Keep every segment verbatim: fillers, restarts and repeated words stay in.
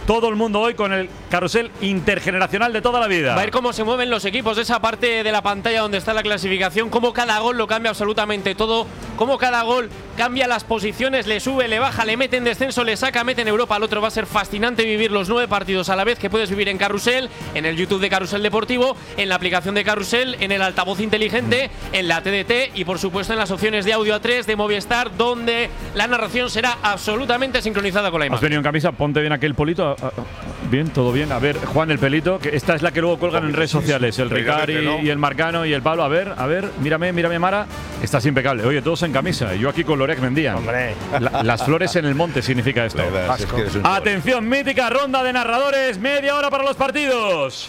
todo el mundo hoy con el carrusel intergeneracional de toda la vida. Va a ver cómo se mueven los equipos, esa parte de la pantalla donde está la clasificación, cómo cada gol lo cambia absolutamente todo, cómo cada gol cambia las posiciones, le sube, le baja, le mete en descenso, le saca, mete en Europa al otro. Va a ser fascinante vivir los nueve partidos a la vez que puedes vivir en Carrusel, en el YouTube de Carrusel Deportivo, en la aplicación de Carrusel, en el altavoz inteligente, en la T D T y por supuesto en las opciones de audio A tres de Movistar, donde la narración será absolutamente sincronizada con la imagen. Has venido en camisa, ponte bien aquel polito. Bien, todo bien. A ver, Juan, el pelito, que esta es la que luego colgan en redes sociales, el Ricard y, y el Marcano y el Pablo. A ver, a ver, mírame, mírame, Mara. Estás impecable. Oye, todos en camisa. Yo aquí con Lorec Mendía. Hombre. La, las flores en el monte significa esto. Verdad, si es que Atención, mítica ronda de narradores, media hora para los partidos.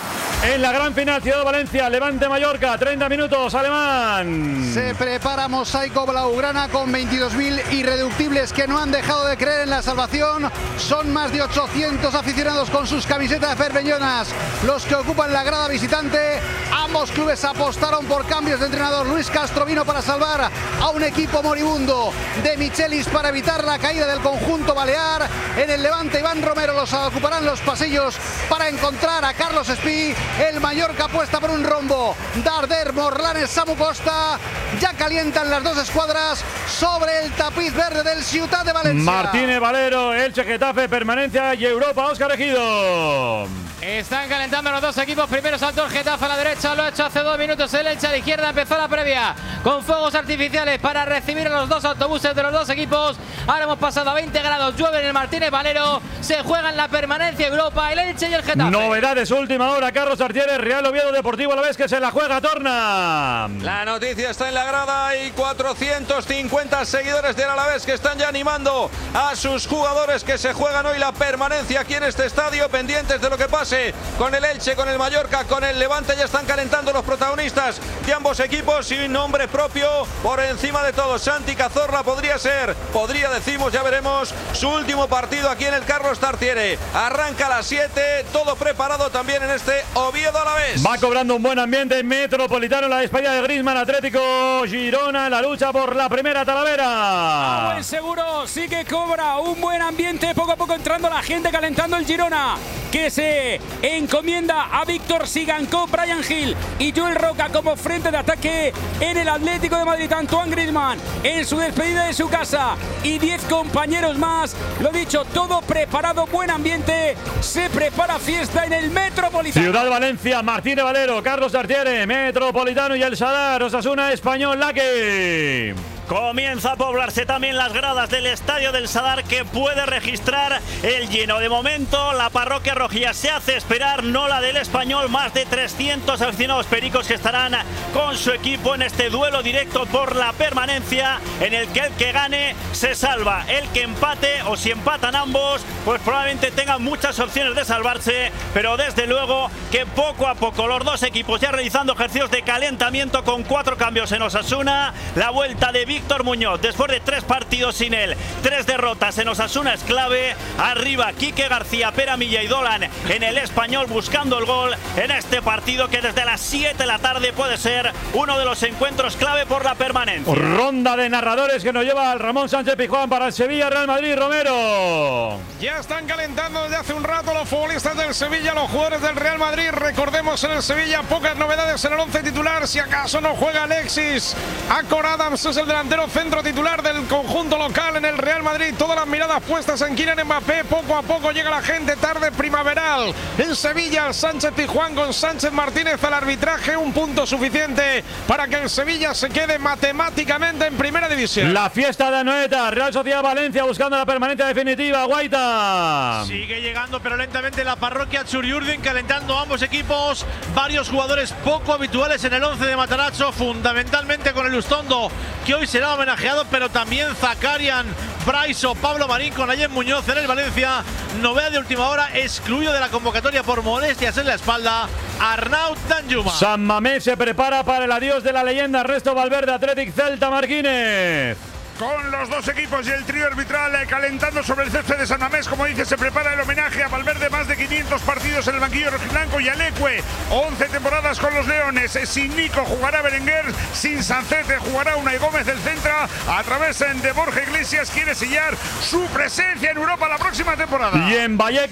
En la gran final, Ciudad de Valencia, Levante Mallorca, treinta minutos, Alemán. Se prepara Mosaico Blaugrana con veintidós mil irreductibles que no han dejado de creer en la salvación. Son más de ochocientos aficionados con sus camisetas bermellonas los que ocupan la grada visitante. Ambos clubes apostaron por cambios de entrenador. Luis Castro vino para salvar a un equipo moribundo. De Michelis para evitar la caída del conjunto balear. En el Levante, Iván Romero los ocuparán los pasillos para encontrar a Carlos Espí. El Mallorca apuesta por un rombo. Darder, Morlanes, Samu Costa. Ya calientan las dos escuadras sobre el tapiz verde del Ciutat de Valencia. Martínez Valero, Elche, Getafe, permanencia y Europa, Óscar Ejido. Están calentando los dos equipos. Primero saltó el Getafe a la derecha, lo ha hecho hace dos minutos. El Elche a la izquierda empezó la previa con fuegos artificiales para recibir a los dos autobuses de los dos equipos. Ahora hemos pasado a veinte grados, llueve en el Martínez Valero. Se juegan la permanencia Europa, el Elche y el Getafe. Novedades última hora, Carlos Artieres, Real Oviedo Deportivo a la vez que se la juega Torna. La noticia está en la grada y cuatrocientos cincuenta seguidores del Alavés que están ya animando a sus jugadores que se juegan hoy la permanencia aquí en este estadio, pendientes de lo que pase con el Elche, con el Mallorca, con el Levante. Ya están calentando los protagonistas de ambos equipos y nombre propio por encima de todo. Santi Cazorla podría ser, podría decimos, ya veremos, su último partido aquí en el Carlos Tartiere. Arranca a las siete, todo preparado también en este Oviedo Alavés. Va cobrando un buen ambiente Metropolitano, la despedida de Griezmann, Atlético Girona, la lucha por la primera Talavera. A buen seguro, sí que cobra un buen ambiente, poco a poco entrando la gente, calentando el Girona, que se encomienda a Víctor Sigankov, Brian Hill y Joel Roca como frente de ataque en el Atlético de Madrid. Antoine Griezmann en su despedida de su casa y diez compañeros más. Lo dicho, todo preparado, buen ambiente, se prepara fiesta en el Metropolitano. Ciudad de Valencia, Martínez Valero, Carlos Artiere, Metropolitano y el Sadar, Osasuna, Español, Laque. Comienza a poblarse también las gradas del Estadio del Sadar, que puede registrar el lleno. De momento la parroquia rojilla se hace esperar, no la del Español. Más de trescientos aficionados pericos que estarán con su equipo en este duelo directo por la permanencia, en el que el que gane se salva, el que empate, o si empatan ambos, pues probablemente tengan muchas opciones de salvarse. Pero desde luego que poco a poco los dos equipos ya realizando ejercicios de calentamiento con cuatro cambios en Osasuna. La vuelta de Víctor Muñoz después de tres partidos sin él, tres derrotas en Osasuna es clave. Arriba Quique García, Pera Milla y Dolan en el Español buscando el gol en este partido que desde las siete de la tarde puede ser uno de los encuentros clave por la permanencia. Ronda de narradores que nos lleva al Ramón Sánchez Pizjuán para el Sevilla, Real Madrid, Romero. Ya están calentando desde hace un rato los futbolistas del Sevilla, los jugadores del Real Madrid. Recordemos, en el Sevilla pocas novedades en el once titular, si acaso no juega Alexis. Acor Adams es el delantero centro titular del conjunto local en el Real Madrid. Todas las miradas puestas en Kylian Mbappé. Poco a poco llega la gente, tarde primaveral en Sevilla. El Sánchez Pizjuán con Sánchez Martínez al arbitraje, un punto suficiente para que el Sevilla se quede matemáticamente en primera división. La fiesta de Anoeta, Real Sociedad Valencia buscando la permanencia definitiva. Guaita sigue llegando pero lentamente la parroquia Txuri-Urdin, calentando ambos equipos. Varios jugadores poco habituales en el once de Matarazzo, fundamentalmente con el Ustondo, que hoy será homenajeado, pero también Zakarian, Braiso, Pablo Marín con Ayem Muñoz en el Valencia. Novedad de última hora, excluido de la convocatoria por molestias en la espalda, Arnaut Danjuma. San Mamés se prepara para el adiós de la leyenda Ernesto Valverde, Athletic Celta Marquínez. Con los dos equipos y el trío arbitral eh, calentando sobre el césped de San Mamés, como dice, se prepara el homenaje a Valverde. Más de quinientos partidos en el banquillo rojiblanco, y Alecue, once temporadas con los Leones. Eh, sin Nico jugará Berenguer, sin Sancete jugará Unai Gómez del Centra. A través de Borja Iglesias quiere sellar su presencia en Europa la próxima temporada. Y en Vallecas